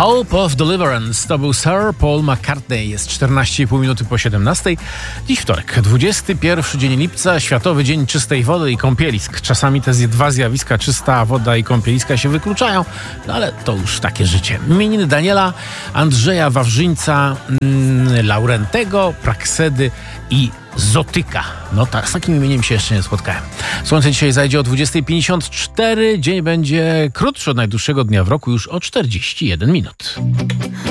Hope of Deliverance to był Sir Paul McCartney. Jest 14,5 minuty po 17. Dziś wtorek, 21 dzień lipca, Światowy Dzień Czystej Wody i Kąpielisk. Czasami te dwa zjawiska, czysta woda i kąpieliska, się wykluczają, no ale to już takie życie. Imieniny Daniela, Andrzeja Wawrzyńca, Laurentego, Praksedy i Zotyka. No tak, z takim imieniem się jeszcze nie spotkałem. Słońce dzisiaj zajdzie o 20:54. Dzień będzie krótszy od najdłuższego dnia w roku, już o 41 minut.